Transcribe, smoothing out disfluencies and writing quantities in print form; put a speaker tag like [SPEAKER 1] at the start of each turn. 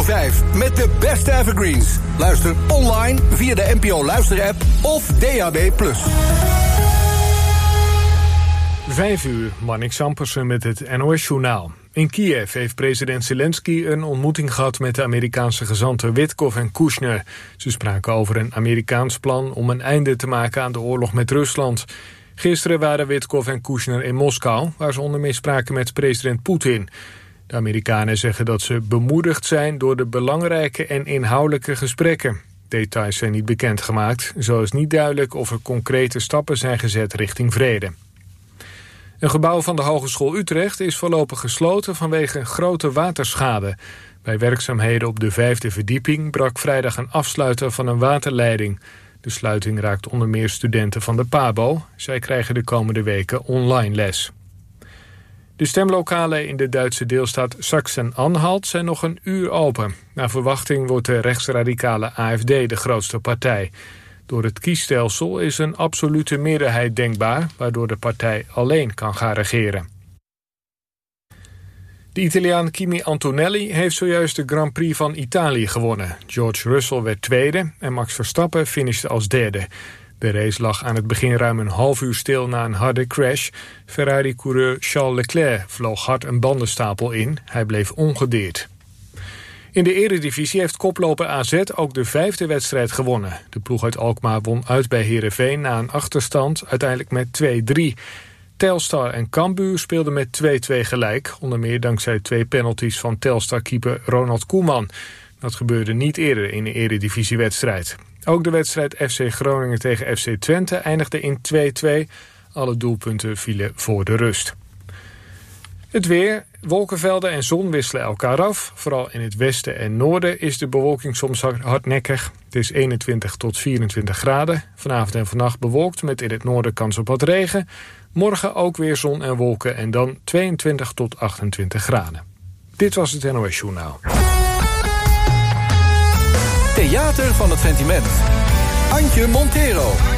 [SPEAKER 1] 5 met de beste evergreens. Luister online via de NPO Luister-app of DAB+.
[SPEAKER 2] 5 uur, Marnix Ampersen met het NOS-journaal. In Kiev heeft president Zelensky een ontmoeting gehad met de Amerikaanse gezanten Witkoff en Kushner. Ze spraken over een Amerikaans plan om een einde te maken aan de oorlog met Rusland. Gisteren waren Witkoff en Kushner in Moskou, waar ze onder meer spraken met president Poetin. De Amerikanen zeggen dat ze bemoedigd zijn door de belangrijke en inhoudelijke gesprekken. Details zijn niet bekendgemaakt. Zo is niet duidelijk of er concrete stappen zijn gezet richting vrede. Een gebouw van de Hogeschool Utrecht is voorlopig gesloten vanwege grote waterschade. Bij werkzaamheden op de 5e verdieping brak vrijdag een afsluiter van een waterleiding. De sluiting raakt onder meer studenten van de PABO. Zij krijgen de komende weken online les. De stemlokalen in de Duitse deelstaat Sachsen-Anhalt zijn nog een uur open. Naar verwachting wordt de rechtsradicale AfD de grootste partij. Door het kiesstelsel is een absolute meerderheid denkbaar, waardoor de partij alleen kan gaan regeren. De Italiaan Kimi Antonelli heeft zojuist de Grand Prix van Italië gewonnen. George Russell werd tweede en Max Verstappen finishte als derde. De race lag aan het begin ruim een half uur stil na een harde crash. Ferrari-coureur Charles Leclerc vloog hard een bandenstapel in. Hij bleef ongedeerd. In de Eredivisie heeft koploper AZ ook de 5e wedstrijd gewonnen. De ploeg uit Alkmaar won uit bij Heerenveen na een achterstand, uiteindelijk met 2-3. Telstar en Cambuur speelden met 2-2 gelijk, onder meer dankzij 2 penalties van Telstar-keeper Ronald Koeman. Dat gebeurde niet eerder in de Eredivisiewedstrijd. Ook de wedstrijd FC Groningen tegen FC Twente eindigde in 2-2. Alle doelpunten vielen voor de rust. Het weer, wolkenvelden en zon wisselen elkaar af. Vooral in het westen en noorden is de bewolking soms hardnekkig. Het is 21 tot 24 graden. Vanavond en vannacht bewolkt met in het noorden kans op wat regen. Morgen ook weer zon en wolken en dan 22 tot 28 graden. Dit was het NOS Journaal.
[SPEAKER 1] Theater van het Sentiment. Antje Montero.